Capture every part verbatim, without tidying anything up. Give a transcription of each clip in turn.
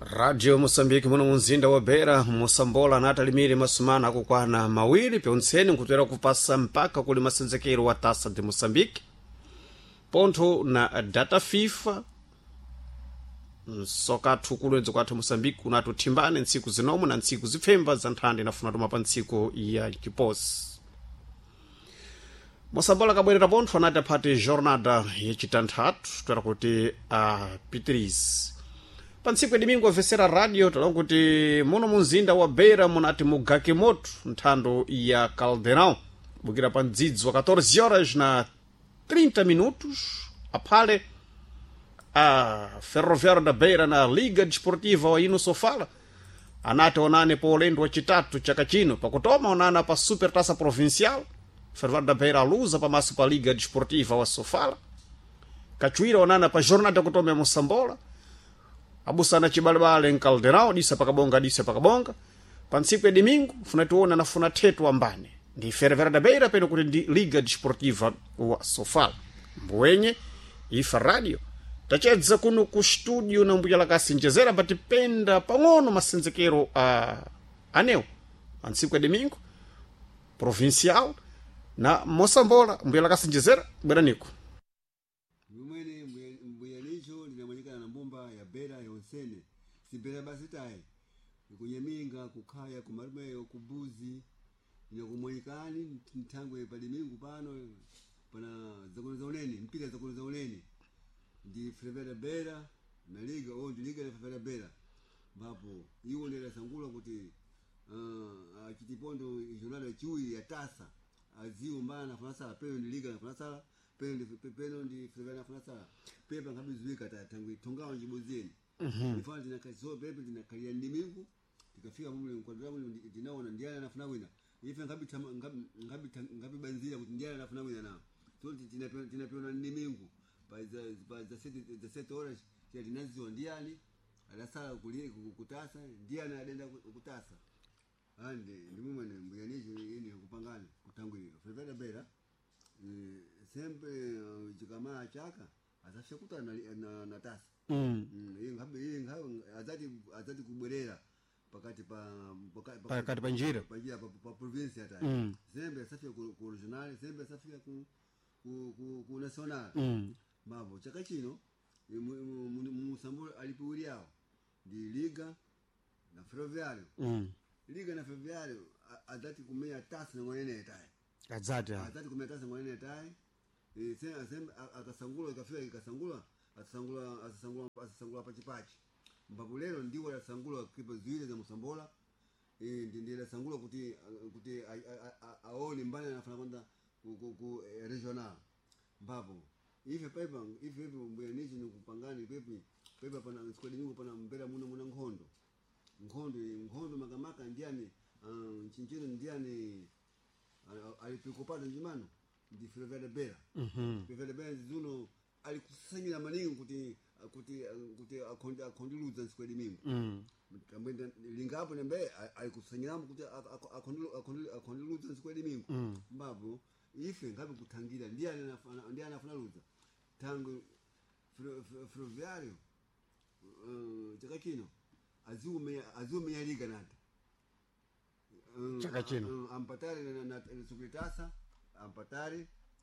Radio Mosambiki muno mumzinda wa Beira Mosambola natalimire masumana akukwana mawiri pyontseni nkutera kupasa mpaka kuli masenzekero wa Taça de Moçambique ponto na data FIFA soka tukulwenzo kwathu Moçambique kunatu timbane ntsiku zinomu na ntsiku zipfemba za nthande nafuna tuma pa ntsiku ya chiposi. Mosambola kabwerera ponto anati aphate jornada yachitanthatu twera kuti apitirize pantsiku edimingo avesera radio talonga kuti muno mumzinda wa Beira munati mugake moto nthando ya Caldeirão bukira pa mdzidzi wa quatorze horas na trinta minutos aphale a Ferroviário da Beira na Liga Desportiva wa ino Sofala anati onane po ulendo wachitatu chaka chino pakutoma onana pa Super Taça Provincial. Ferroviário da Beira aluza pamaso pa Liga Desportiva wa Sofala kachuira onana pa jornada kutoma ya Mosambola abusana chibalibale nkalderao disa pakabonga disa pakabonga pansiku ya domingo funa tuona na funa tetu ambane ndi Ferroviário da Beira peno kuti ndi Liga Desportiva wa Sofala mbwenye ifa radio tachedza kuno ku studio na mbuya lakasi njezera batipenda pang'ono masenzekero a uh, aneo pansiku ya domingo provincial na Mosambola mbuya lakasi njezera bwera niko Sene sibera basitaye kunyeminga kukhaya kumarumeyo kubuzi nyakumwikani ntangwe palimingu pano pana zakuliza uneni mpira zakuliza uneni ndi Ferroviário da Beira na liga o ndi liga ya Ferroviário da Beira bapo iwo ndera sangula kuti uh, chitipondo jornada chui ya Taça aziu mbana França peno ndi liga ya França peno ndi peno ndi Ferroviário na França pepa ngabizwika tatangwe tongawo njibuzeni. Mhm. Ifanye tinakazizo bebe tinakalia ndimingu tikafika mumule mkwadra mule tinaona ndiana anafuna wina ife ngabi ngabi ngabi ngabi banzira kuti ndiana anafuna wina na so tinapeona tinapeona ndimingu by the by the set the set horas ya tinazizo ndiani alasala kulie kukutasa ndiana adenda kukutasa ande ndimumwe mbuyanishi yini kupangana kutangulira Ferroviário da Beira sempre chikama chaka asafikuta na na, na tasa. Mm. Mm. Ngabe ngabe azati azati kubwerera pakati pa pakati pa njira pa njira pa province hata. Mm. Sembe safia ku regional, sembe safia ku ku ku, ku national. Mm. Mabo chaka chino Mosambola alipiuliao di liga na Ferroviário. Mm. Liga na Ferroviário azati kumea tasa na ngone tai. Azati azati kumea tasa ngone tai. Eh sembe akasangula ikafika ikasangula asangula asangula asangula pachipachi mbapo lero ndiwo yasangula kipa ziwili za Mosambola eh ndindile sangula kuti kuti aone mbali anafanya kwenda ku regional mbapo ife pepa ife ife mbuyanishi ni kupangani pepi pepa pana squad nyingi pana mbera muna muna nkhondo nkhondo nkhondo makamaka ndiani chinchino ndiani alipikopata njimano ndi Ferroviário da Beira. Mhm. Ferroviário da Beira zuno alikusanyira maningi kuti kuti kuti akonde akondiluza squad mingi. Mhm. Kambenda lingapo nembe alikusanyira kuti akondilu akondilu akondiluza squad mingi. Mbapo ife ngabe kutangira ndiye anafana ndiye anafuna luza. Tangu Ferroviário uh chaka chino azume azume ya liga nata. Chaka chino ampatari na na Super Taça ampatari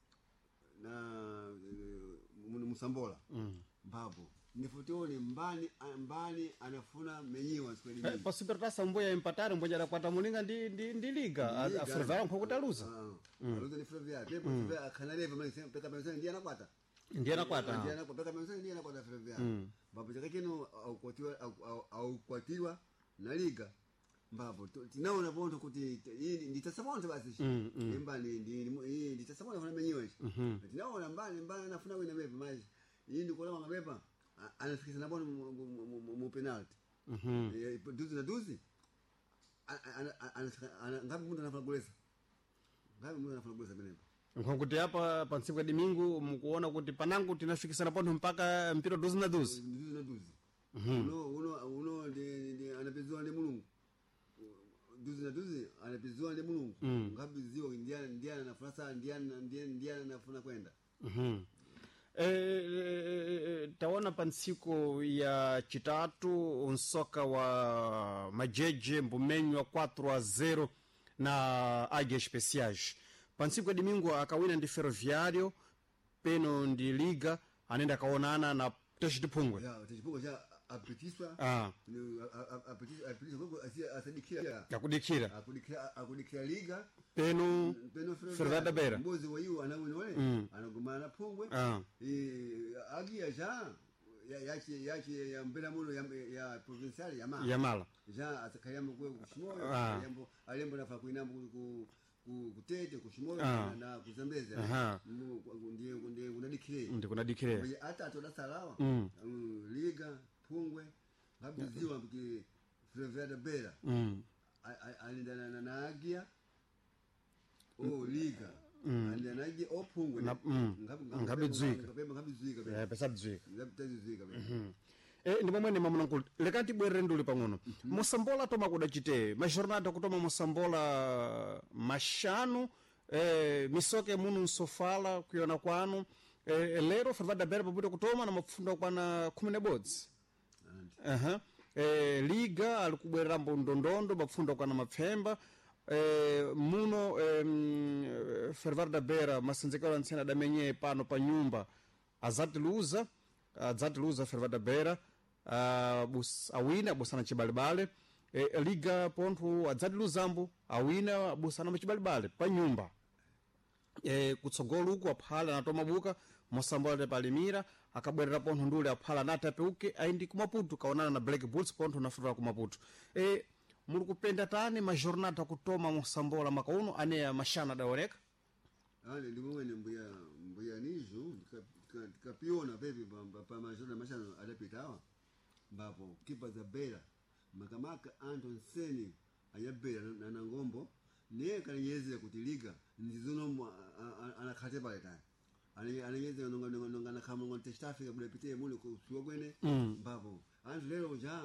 na uh, Mosambola. Mm. Babu nifutoni mbani mbani anafuna menyiwa sikweli mimi. Pa Super Taça mboya empatari mboja la kwata mulinga ndi ndi, ndi liga a Ferroviário nkokutaluza. Ah. Aluza ni Ferroviário. Pepo Ferroviário akanaleva mali peka pesa ndiye anakwata. Ndiye anakwata. Ndiye anakwata peka pesa ndiye anakwata Ferroviário. Babu chaka kino au kwatiwa au kwatiwa na liga. Mbapo tinaona bonto kuti hii nditasamonte basi mbali ndi nditasamonte funa menyiwe. Tinaona mbali mbali anafuna wina mepa maji hii ndiko la ngabepa anafikisha na bono mu penalty. Mhm. Duzi na duzi ana ngapi mtu anafuna golesa ngapi mtu anafuna golesa benepa nkokuti hapa pansiku ya domingo mkuona kuti panangu tinafikisha na bono mpaka mpira duzi na duzi duzi na duzi. Uno uno uno ndi anapezwa ndi Mulungu duzi na duzi anapizwa ndi Mulungu. Mm. Ngapi ziwa ndiana ndiana na França ndiana ndiana ndiana nafuna kwenda. Mhm. E, taona pa ntsiku ya chitatu nsoka wa majeje mbumenywa quatro a zero na Águia Especiais. Pa ntsiku ya domingo akawina ndi Ferroviário, peno ndi Liga anenda akaonana na Teste de Phungwe. Ya, Teste de Phungwe ja apitiswa. Ah. Apitiswa apitiswa kwa asia asadikira. Akudikira. Akudikira akudikira Liga. Peno Ferroviário da Beira. Mbozi wa yu anawina wale. Mm. Anagumana Phungwe. Ah. E Águia ja ya yachi yachi ya mbela muno ya, ya provincial ya Mala. Ya Mala. Ja atakayamba kwa kushimoyo, Ah. alembo alembo nafa kuinambo ku kutete kushimoyo Ah. na kuzambeza. Aha. Ndiye ndiye kunadikire. Ndi kunadikire. Oye hata atoda salawa. Mm. Um, Liga Phungwe ngabiziwa mki Ferroviário da Beira. Mm. Alindana na Águia. Oh Liga. Alindana na Águia o Phungwe. Ngabizwika. Ngabemba ngabizwika. Eh pesa bzwika. Ngabitazizwika. Eh ndi momwe mamuna nkulu lekati bwerere nduli pang'ono. Mosambola toma kuda chite majornada kutoma mosambola mashanu eh misoke munu nsofala kuiona kwanu eh lero Ferroviário da Beira pabuta kutoma na mafunda kwana kumi na bodzi. Aha. Eh Liga alikubwerera mbondondondo bafunda kwana mapfemba eh muno eh Ferroviário da Beira masinzekero ntsena damenye pano pa nyumba azatiluza azatiluza Ferroviário da Beira uh, bus awina busana chibalibale e, Liga ponto adzadiluzambo awina busana machibalibale pa nyumba e, kutsogolo uku aphala natoma buka mosambola palimira akabwerera ponto ndule aphala natapeuke aindi kumaputu kaonana na Black Bulls ponto nafura kumaputu e, muli kupenda tani majornada kutoma mosambola makauno ane mashana daoneka Ale ndimwe mbuya mbuya nizo kapiona pepe pa pa majornada mashana adapitawa mbapo kipa za Beira makamaka Anton Seni ayabera na nangombo niye kanyezera kuti Liga ndizono anakhate pale tani ani aniyezera nonga nonga na kama ngonte staff ya budapite muli kusuwa kwene mbapo antu lero ja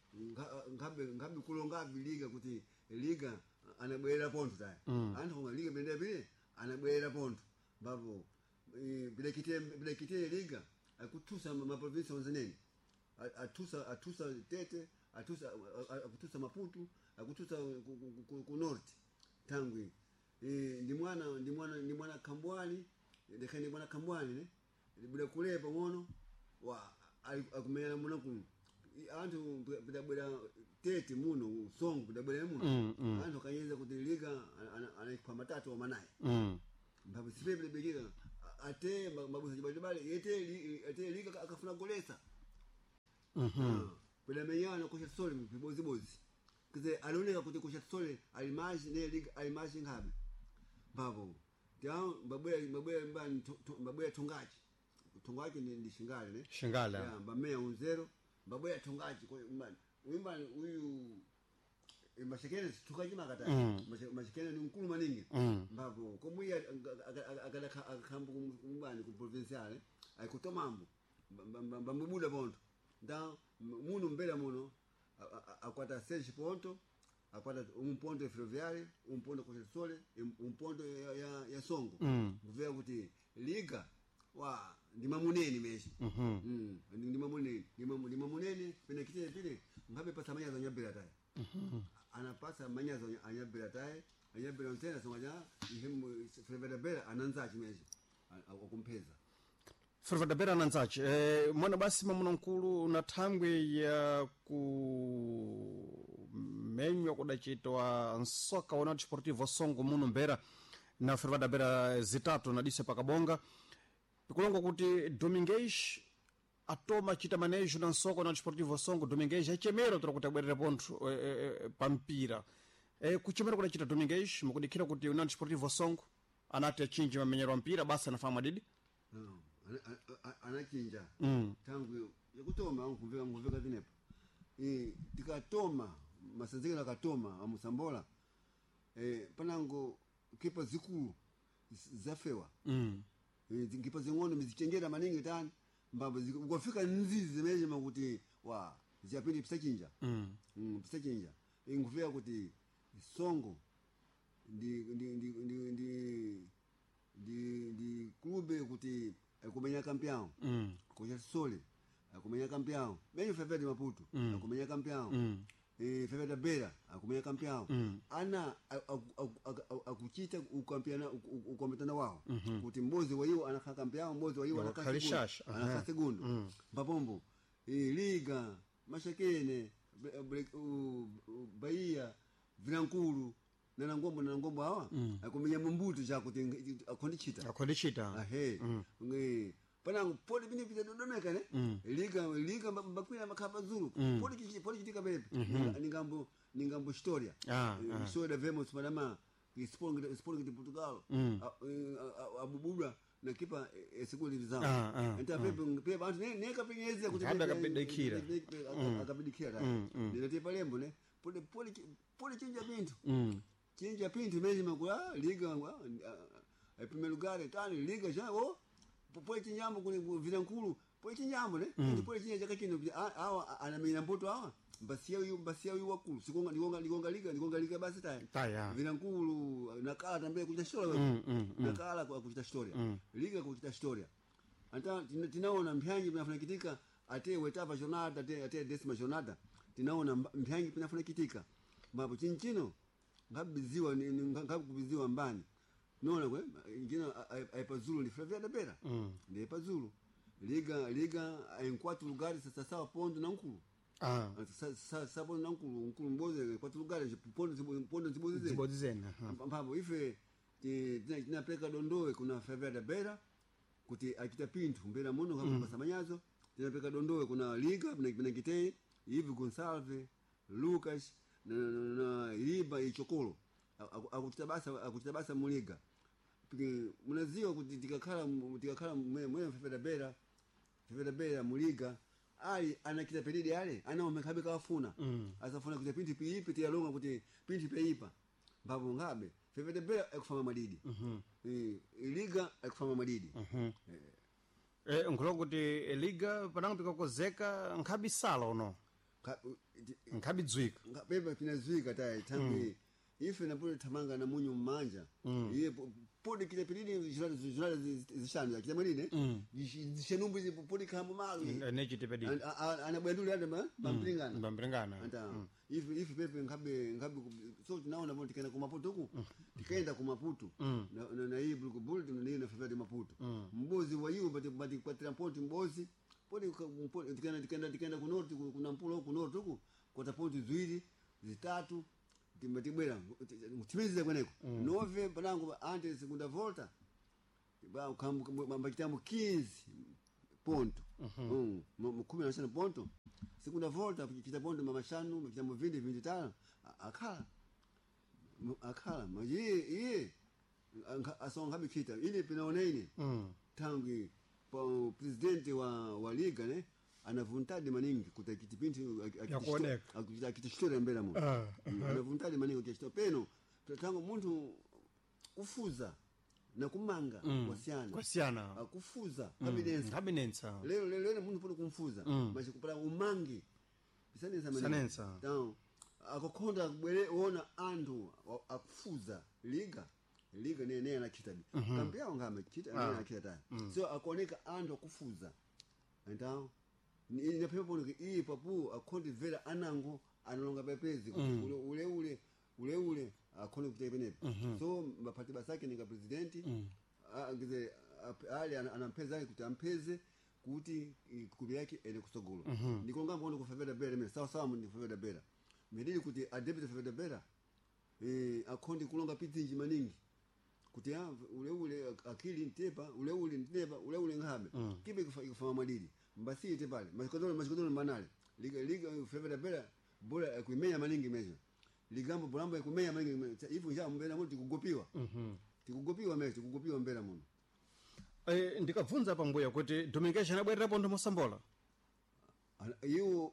ngabe ngabe kulonga Liga kuti Liga anabwera ponto tani antu konga Liga bende bile anabwera ponto mbapo bilekite bilekite Liga akutusa maprovinsi onzeneni atusa atusa Tete atusa akutusa Maputo akutusa ku north tangwi eh ndi mwana ndi mwana ndi mwana Kambwani ndekani mwana Kambwani ne bila kulepa ngono wa akumenya muno ku antu bidabwera Tete muno songo bidabwera muno antu kanyeza kuti Liga anaipa matatu wa manayi mbabu sipepe bigika ate mabusa jibali yete ate Liga akafuna golesa. Mhm. Bila menyana kusha sole mbibozi bozi. Kize alioneka kuti kusha sole alimaji ne Liga alimaji ngabe. Babo. Down babwe babwe mbani babwe tungaji. Tungaji ni ndi shingale ne. Shingale. Ya mbamea unzero babwe tungaji kwa mbani. Uimbani huyu mashekene tukaji makata. Mashekene ni mkulu maningi. Babo. Komuya akadaka akambu mbani ku provinciale ayikutomambo. Mbambuda bondo. Da muno mbela muno akwata seis ponto akwata um ponto ya Ferroviário um ponto kwa Sole um ponto ya ya, ya Songo mvea kuti Liga wa ndi mamuneni meshi mhm mm, ndi mamuneni ndi mamuneni pene kitele pile ngabe pasa manyazo nyabela tayi mhm anapasa manyazo anyabela tayi anyabela ntena somaja ihemu Ferroviário da Beira ananza chimeshi akumpeza Ferroviário da Beira nanzachi eh, mwana basi mamuna nkulu na thangwe ya kumenywa kudachitwa nsoka wana desportivo Songo muno Beira na Ferroviário da Beira zitatu na dise pakabonga pikulonga kuti Domingues atoma chita manejo na nsoka wana desportivo Songo Domingues achemero tura kuti abwerere ponto eh, eh, pampira eh, kuchemero kudachita Domingues mukudikira kuti wana desportivo Songo anati achinji mamenyero mpira basi anafahamu adidi no. Anachinja mm. tangu yakutoma nguveka nguveka zinepa eh tikatoma masanzika akatoma amusambola eh panango kipa zikulu zafewa mm. eh kipa zingono mizichengera maningi tani mbambo zikufika nzizi meje makuti wa ziyapindi pisachinja mm mm pisachinja nguveka kuti Songo ndi ndi ndi ndi ndi ndi klube kuti akumenya campeão Mm. kuja Sole akumenya campeão bem F V de Maputo Mm. akumenya campeão Mm. eh F V da Beira akumenya campeão Mm. ana akuchita ukampiana ukompetana wao kuti mbozi wa hiyo anakha campeão mbozi wa hiyo anakha Khalishasha. segundo anakha segundo Mm. Mbapombo eh Liga Mashakene Bre- Bre- u- u- Bahia Vilankulu na ngombo na ngombo hawa akumenya mumbuto cha kuti akondichita akondichita ahe ngi panango podi bini pita dodomeka ne liga liga mbakwira makapa zulu podi kichi podi kitika bebe ningambo ningambo historia Ah, ah. historia vemos madama sport sport de Portugal abubura na kipa esiguli vizao Ah, ah, nta pepe pepe antu ne ne kapenyeza kuti Hada akabidikira. akabidikira ndinati palembo ne podi podi podi chinja bintu Mm. chinja pintu mesmo makula liga ngwa em primeiro lugar tani liga já o poi chinyambo kule Vilankulu poi chinyambo ne poi chinya chaka kino hawa anamenya mpoto hawa mbasia huyu mbasia huyu wakulu sikonga nigonga nigonga liga nigonga liga basi tayari Taya. Vilankulu nakala tambe kuchita historia Mm, mm, mm. nakala kwa kuchita historia liga kuchita historia anta tina- tinaona mbyangi pinafunakitika ate wetava jornada ate ate décima jornada tinaona mba- mbyangi pinafunakitika mapo chinchino ngabiziwa ni ni- ngakubiziwa mbani nona kwe ingine aipazulu ni Flavia da Beira Mm. ndi aipazulu liga liga em quatro lugares sasa sawa pondo na nkulu Ah. sa sa sa pondo na nkulu nkulu mboze quatro lugares pondo zibo- pondo zibozi zenu Zibodi zena. Ha. mpambo ife ti- tina- tinapeleka dondoe kuna Flavia da Beira kuti akita pintu mbera muno kama pasamanyazo tinapeleka dondoe kuna liga na na kitei hivi Gonçalves Lucas na na, na Iba ichokolo akuchita basa akuchita basa muliga Piki- munaziwa kuti tikakhala mu- tikakhala mwe mwe Flavia da Beira Flavia da Beira muliga ali anakita pedide ale anaomekabe kawafuna Mm. asafuna kuti pinti piipi tiyalonga kuti pinti peipa mbapo ngabe Flavia da Beira akufama madidi Mhm. eh liga akufama madidi Mhm. Eh, nkhuloko kuti liga panango pikakozeka nkhabi sala uno Ka- u- ti- nkhabi dzwika ngapeba tinazwika tayi tambi ife napole tamanga na munyu mmanja iye po- podi kita pedidi zilala zilala zishanja kita mweline Mm. zishenumbu zi podi kambo malu nechitipedi anabwenduli ande ma bamplingana mbambirengana anta ife ife pepe ngabe ngabe so tunaona bona tikaenda ku Maputo huku tikaenda ku Maputo Mm. na na, na hii Blue Bull tuna na Flavia de Maputo mbozi wa hiyo bati bati kwa transport mbozi podi podi tikaenda tikaenda tikaenda ku north ku- kuna mpulo huku north huku kwa transport ziwili zitatu timatibwera mutimize kweneko nove panango ante segunda volta ba kambo mamba kitambo quinze ponto mm mu kumi na tano ponto segunda volta kita ponto mama shanu kitambo vinte vinte tano akhala Mu- akhala maji iye asonga bikita ile pinaona ile Mm. tangu pa presidente wa wa liga ne ana vontade maningi kuti kitipinti kuoneka. akitishtora mbele mu Ah, ana vontade maningi kitishtora peno tangu muntu ufuza na kumanga kwasiana kwasiyana akufuza evidence nkhabinensa leo leo leo muntu pole kumfuza mashi kupala umangi bisanenza maningi Sanensa. tawo akokonda kubwere ona andu wa- akufuza liga liga ne ne anakita bi kambi yao ngama kita ne anakita ta so akoneka andu akufuza ndawo ni inapepa pono iyi papu akondi vera anango analonga pepezi ule ule ule ule ule akone kutebe nepe so mapati basake ninga presidenti agize ali anampeza kuti ampeze kuti kubi yake ene kusogolo ndikonga mbono ku Flavia da Beira mimi sawa sawa ndi Flavia da Beira medili kuti a deputy Flavia da Beira eh akondi kulonga pitsinji maningi kuti ya ule ule akili ntepa ule ule ntepa ule ule ngabe kibe kufama madidi mbasi ite pale mashikodolo mashikodolo manale liga liga Flavia da Beira bora kuimenya maningi meja ligambo bolambo yakumenya maningi hivyo nja mbele muti kugopiwa mhm tikugopiwa meja tikugopiwa mbele muno Eh, ndikabvunza pambuya kuti domination abwererapo ndo mosambola iyo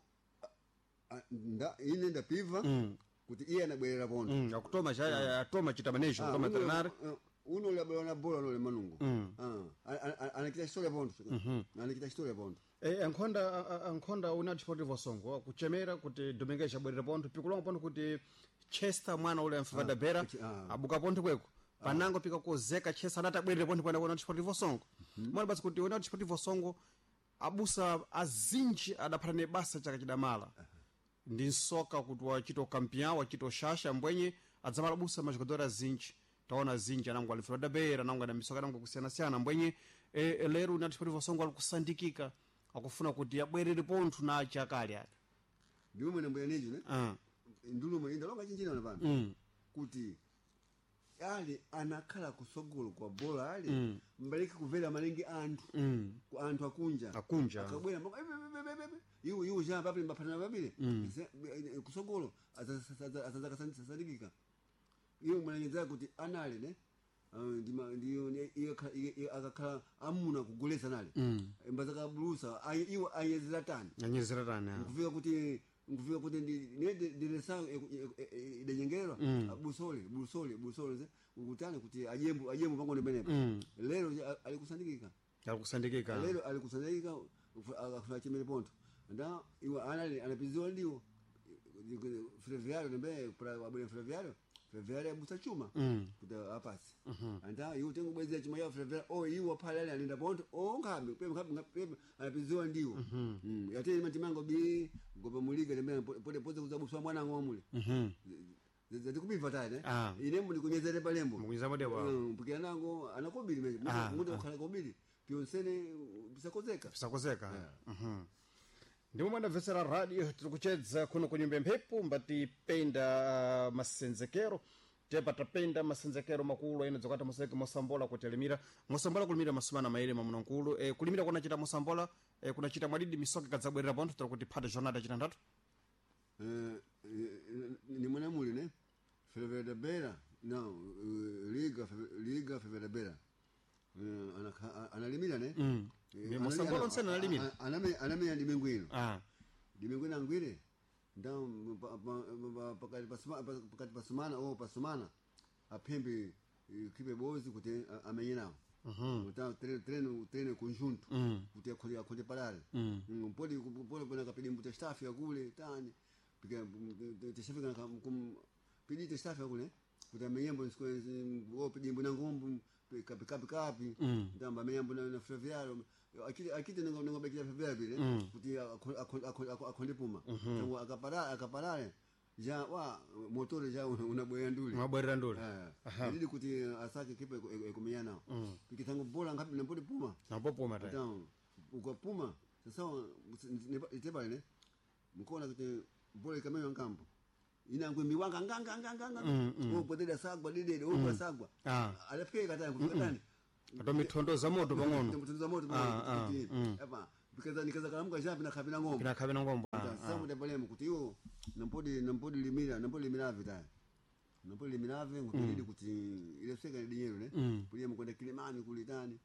nda ine ndapiva kuti iye anabwerera pondo Mm, akutoma cha atoma chitamanejo Ah, kama uno- veterinary uh, uno labda na bola no le manungu ah anakita historia pondo anakita historia pondo eh ankhonda a- a- ankhonda una deportivo songo kuchemera kuti domination abwerera pondo pikulonga pondo kuti Chester mwana ule Flavia da Beira ah. abuka pondo kweko panango pika kozeka chesa anati abwerere pontho pano kuona Desportivo Songo mwana basi kuti ona Desportivo Songo abusa azinji adaphatane basa chaka chidamala ndi nsoka kuti wachito campeão wachito shasha mbwenye adzamala busa majogadora azinji taona azinji anango alifira dabera anango na misoka anango kusiyana siyana mbwenye e, lero na Desportivo Songo alikusandikika akufuna kuti abwerere pontho na chakali ati ndiwo mwene mbwenye nejo ne ah ndulumo indalonga chinjina na pano mm. kuti ali anakhala kusogolo kwa bola ali mm. mbaliki kuvela malengi anthu mm. ku anthu akunja akunja akabwera iwo iwo ja babili mbaphatana babili mm. kusogolo azazaka sadikika iwo mwananyeza kuti anale ne ndima ndiyo iyo akakhala amuna kugolesa nale mm. mbazaka bulusa iwo ayezera tani anyezera tani kufika kuti ngufika kuti ndi ndilesa idenyengerwa busole busole busole ukutane kuti ajembu ajembu pangone benepa lero alikusandikika alikusandikika lero alikusandikika akafuna chimene ponto nda iwo anali anapiziwa ndiwo Ferroviário nembe para abrir Ferroviário Ferroviário busa chuma kuti apasi anda iwo tengo bwezera chuma ya Ferroviário o iwo phala ali alinda ponto o ngabe pepe anapiziwa ndiwo yateni matimango bi ngoba muliga nembe pode pode kuzabuswa mwana ngomule zati kubiva tane ine muri kunyezere palembo mukunyeza pode wa mpikira nango anakobili meje mude ukhala kobili pionsene bisakozeka bisakozeka mhm ndimo mwana vesera radio tikuchedza kuno kunyumba mphepo mbati penda masenzekero tepa tapenda masenzekero makulu ene zokata museke mosambola kuti alimira mosambola kulimira masumana maere mamuno nkulu e, kulimira kuna chita mosambola e, kuna chita mwadidi misoke kadzabwerera ponto tira kuti phata jornada chita ndatu eh ni mwana muli ne Ferroviário da Beira no uh, liga liga Ferroviário da Beira uh, ana analimira ne mm. uh, mosambola nsena analimira aname aname ndi mengwino ah ndi mengwino angwire ndam pakati pasumana pakati pasumana o pasumana aphembe kibe bozi kuti amenye nawo mhm uta treino treino treino conjunto kuti akholi akholi parale mhm pode pode pode kapedi mbuta staff yakule tani porque tishafika kum pedi te staff yakule kuti amenye mbo o pedi mbo ngombo kapi kapi kapi ndamba amenye mbo na Ferroviário akiti akiti ngo ngo bekira Ferroviário bile kuti akholi puma tangu akapara akaparale ja wa motor ja unaboya nduli unabwerera nduli eh ili kuti asake kipe ekumenyana pikitango bola ngapi napodi puma napo puma ta então ukapuma sasa itebale ne mkona kuti bola ikamenyo ngambo inangwe miwanga nganga nganga nganga ubodeda sagwa didede ubwa sagwa alafika katani kutani ato mithondo za moto pang'ono mithondo za moto pang'ono apa because nikaza kalamuka japi na kabina ngombo na kabina ngombo sasa mudabale kuti yo nampodi nampodi limira nampodi limira vita nampodi limira ve ngutidi kuti ile seka ni dinyero ne pulia mkwenda Kilimani kulitani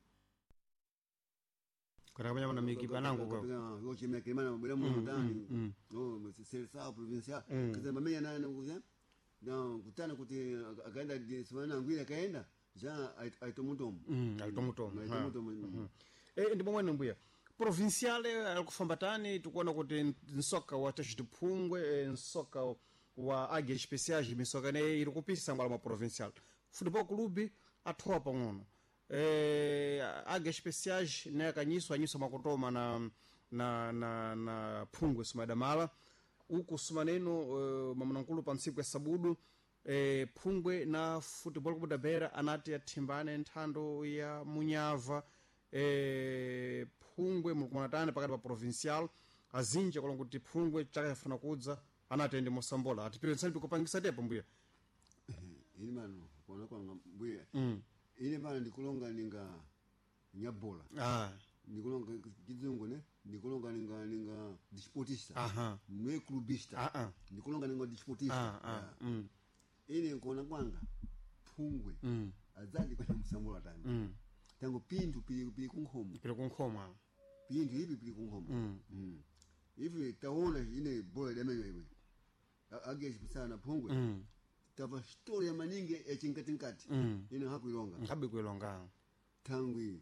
kana kama na miki panango kwa yo chimya Kilimani mabira mu ndani no selsa provincial kaza mamenya na nguza na kutana kuti akaenda disimana ngwira kaenda ja aitomutomo mm aitomutomo aitomutomo eh ndipo mwana mbuya provinciale alikufambatani tukuona kuti nsoka wa tachitipungwe nsoka wa águia especiais misoka ne iri kupisa ngala ma provincial futebol clube athoa pang'ono eh águia especiais ne kanyiso anyiso makotoma na na na na phungwe sumadamala uku sumaneno uh, mamunankulu pa ntsiku ya sabudu eh phungwe na futebol clube da Beira anati athimbane nthando ya munyava eh phungwe mulikumanatane pakati pa provincial azinja kolonga kuti phungwe chaka yafuna kudza anatende mosambola atipire nsani pikupangisa tepo mbuya ini mano kuona kwa mbuya ine bana ndikulonga ninga nyabola ah ndikulonga kizungu ne ndikulonga ninga ninga disportista aha mwe clubista ah ah ndikulonga ninga disportista ah ah mm ine kuona kwanga phungwe mm azali kwa msambola tani mm tango pindu pili pili kunkhomo pili kunkhomo pindu hivi pili kunkhomo mm hivi taona ine bola lemeyo hivi age sana phungwe mm tava story ya maninge ya chinkati nkati mm ine hakuilonga ngabe kuilonga tangwi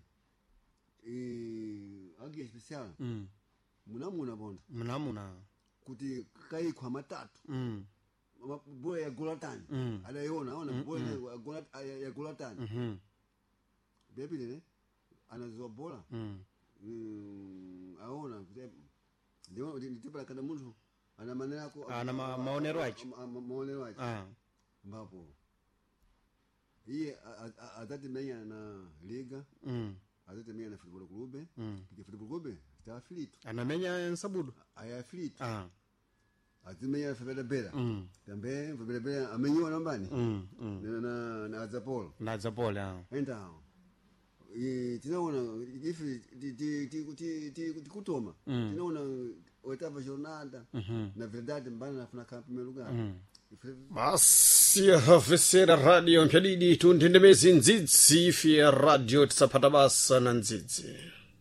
eh age special mm munamuna bondo munamuna kuti kai kwa matatu mm bola ya Golatan Mm. anaiona ona Mm, bola mm. ya Golatan ya- ya Golatan Mhm. bebi ne anazoa bola Mm. Mm, aona ndio nditipa kana mtu ana maneno yako Ana ma- maonero yake. ma- ma- maonero yake Ah. ambapo iye atati menya na liga Mm. atati menya na football club Mm. porque football club está aflito Anamenya nsabudo. aí é aflito Ah. atati menya na favela bera Mm. também favela bera amenywa nambani Mm. Mm. na na na Azapolo Na Zapole. Ah. então e tinaona ifi ti ti ti ti ti kutoma Mm. tinaona oitava jornada Mhm. na verdade mbana nafuna kama primeiro lugar Mm. Ife- basi havesera radio mpyadidi tundendemezi ndzidzi ife ya radio tisapata basa na ndzidzi.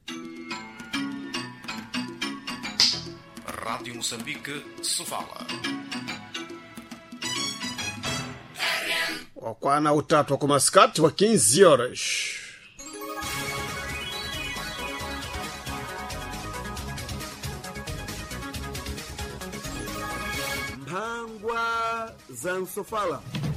Rádio Moçambique se fala. Wakwana utatu wa kumaskati wa quinze horas. Mpangwa za Nsofala